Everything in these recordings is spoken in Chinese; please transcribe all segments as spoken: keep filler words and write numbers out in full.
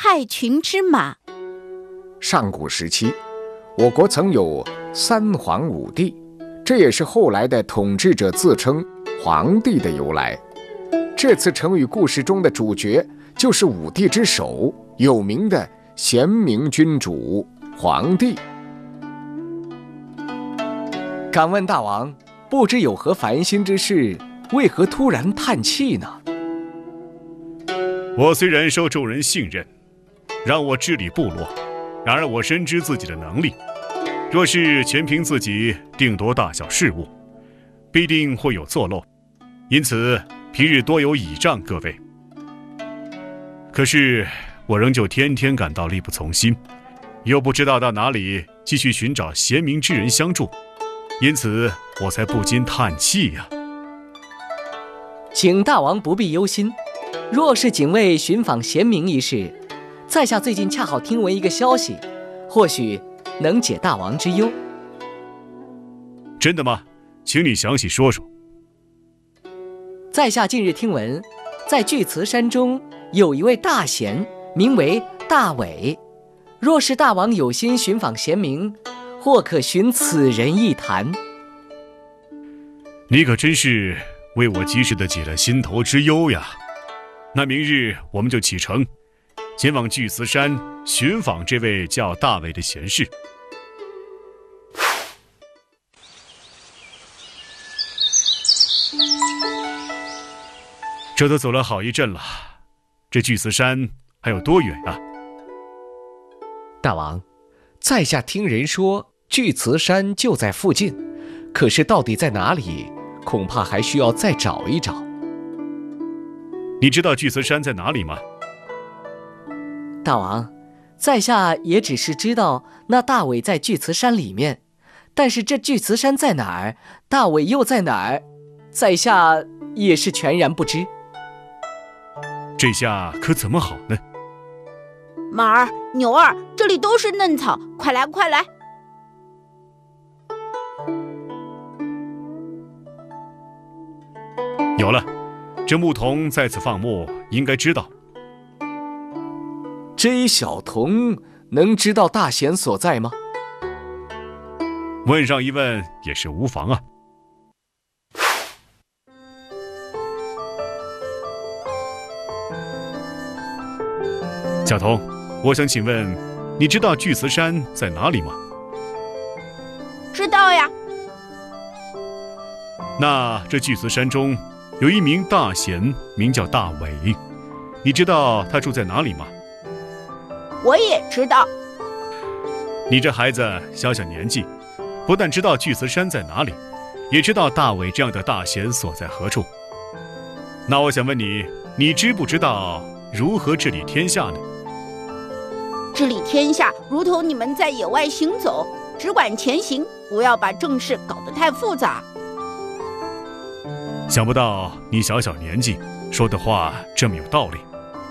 害群之马。 上古时期，我国曾有三皇五帝，这也是后来的统治者自称皇帝的由来。这次成语故事中的主角就是五帝之首，有名的贤明君主皇帝。 敢问大王，不知有何烦心之事，为何突然叹气呢？ 我虽然受众人信任，让我治理部落，然而我深知自己的能力，若是全凭自己定夺大小事务，必定会有错漏，因此平日多有倚仗各位。可是我仍旧天天感到力不从心，又不知道到哪里继续寻找贤明之人相助，因此我才不禁叹气呀、啊。 请大王不必忧心，若是警卫寻访贤明一事，在下最近恰好听闻一个消息，或许能解大王之忧。 真的吗？请你详细说说。 在下近日听闻，在巨慈山中有一位大贤，名为大伟。若是大王有心寻访贤明，或可寻此人一谈。 你可真是为我及时地解了心头之忧呀！那明日我们就启程，前往巨慈山寻访这位叫大伟的贤士。这都走了好一阵了，这巨慈山还有多远啊？ 大王，在下听人说巨慈山就在附近，可是到底在哪里，恐怕还需要再找一找。 你知道巨慈山在哪里吗？ 大王，在下也只是知道那大伟在巨慈山里面，但是这巨慈山在哪儿，大伟又在哪儿，在下也是全然不知。 这下可怎么好呢？ 马儿、牛儿，这里都是嫩草，快来快来！ 有了，这牧童在此放牧，应该知道。 这一小童能知道大贤所在吗？ 问上一问也是无妨啊。小童，我想请问，你知道巨慈山在哪里吗？ 知道呀。 那这巨慈山中有一名大贤，名叫大伟，你知道他住在哪里吗？ 我也知道。 你这孩子小小年纪，不但知道巨慈山在哪里，也知道大伟这样的大贤所在何处。那我想问你，你知不知道如何治理天下呢？ 治理天下如同你们在野外行走，只管前行，不要把政事搞得太复杂。 想不到你小小年纪说的话这么有道理。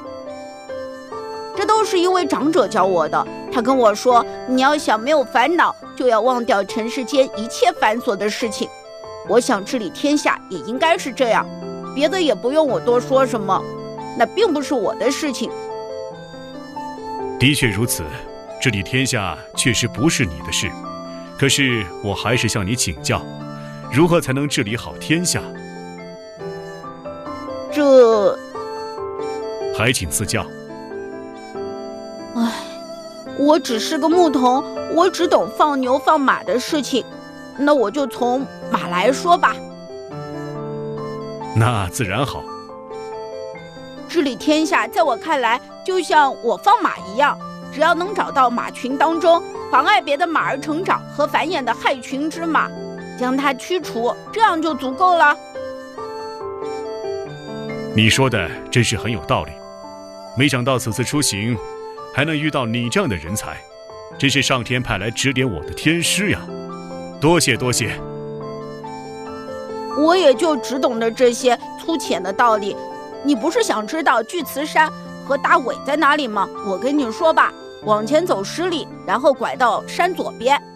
这都是一位长者教我的，他跟我说，你要想没有烦恼，就要忘掉尘世间一切繁琐的事情。我想治理天下也应该是这样，别的也不用我多说什么，那并不是我的事情。 的确如此，治理天下确实不是你的事，可是我还是向你请教，如何才能治理好天下？ 这…… 还请赐教。 唉，我只是个牧童，我只懂放牛放马的事情，那我就从马来说吧。 那自然好。 治理天下在我看来就像我放马一样，只要能找到马群当中妨碍别的马儿成长和繁衍的害群之马，将它驱除，这样就足够了。 你说的真是很有道理，没想到此次出行还能遇到你这样的人才，真是上天派来指点我的天师呀！多谢多谢。 我也就只懂得这些粗浅的道理。你不是想知道巨慈山和大伟在哪里吗？我跟你说吧，往前走十里，然后拐到山左边，